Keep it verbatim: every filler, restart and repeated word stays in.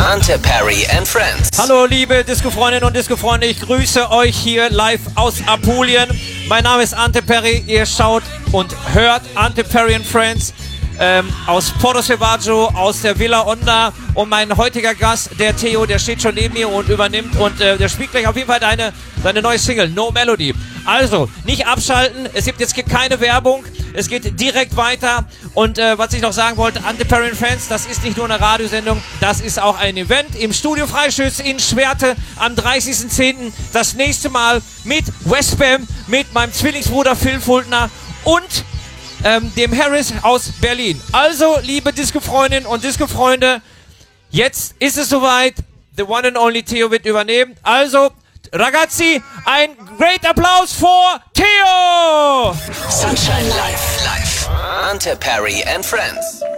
Ante Perry and Friends. Hallo liebe Disco-Freundinnen und Disco-Freunde, ich grüße euch hier live aus Apulien. Mein Name ist Ante Perry, ihr schaut und hört Ante Perry and Friends ähm, aus Porto Cervaggio, aus der Villa Onda. Und mein heutiger Gast, der Theo, der steht schon neben mir und übernimmt und äh, der spielt gleich auf jeden Fall deine, seine neue Single, No Melody. Also, nicht abschalten, es gibt jetzt keine Werbung, es geht direkt weiter. Und äh, was ich noch sagen wollte, Ante Perry and Friends, das ist nicht nur eine Radiosendung, das ist auch ein Event im Studio Freischütz in Schwerte am dreißigsten zehnten Das nächste Mal mit Westbam, mit meinem Zwillingsbruder Phil Fultner und ähm, dem Harris aus Berlin. Also, liebe Disco-Freundinnen und Disco-Freunde, jetzt ist es soweit, the one and only Theo wird übernehmen. Also, Ragazzi, ein great Applaus for Theo! Sunshine Live, live. Ante Perry and Friends.